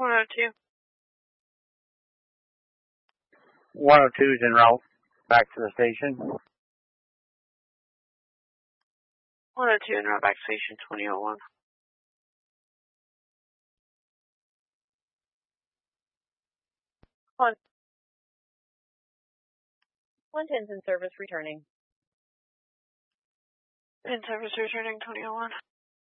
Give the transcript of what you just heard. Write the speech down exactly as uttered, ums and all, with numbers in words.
one oh two. one oh two is en route back to the station. one oh two en route back to station twenty oh one. One. one ten's in service returning. In service returning twenty oh one.